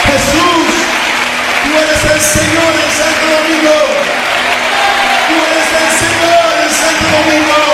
Jesús, tú eres el Señor en Santo Domingo. Tú eres el Señor en Santo Domingo.